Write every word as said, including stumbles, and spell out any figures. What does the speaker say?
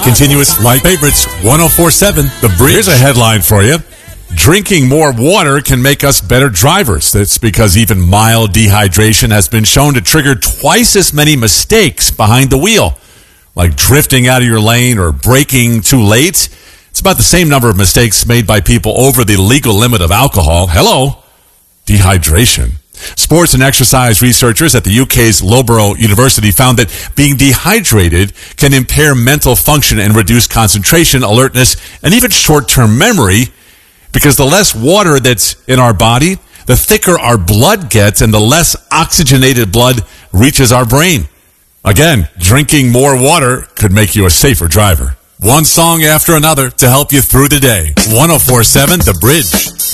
Continuous light favorites, one oh four point seven The Bridge. Here's a headline for you. Drinking more water can make us better drivers. That's because even mild dehydration has been shown to trigger twice as many mistakes behind the wheel, like drifting out of your lane or braking too late. It's about the same number of mistakes made by people over the legal limit of alcohol. Hello, dehydration. Sports and exercise researchers at the U K's Loughborough University found that being dehydrated can impair mental function and reduce concentration, alertness, and even short-term memory, because the less water that's in our body, the thicker our blood gets and the less oxygenated blood reaches our brain. Again, drinking more water could make you a safer driver. One song after another to help you through the day. one oh four point seven The Bridge.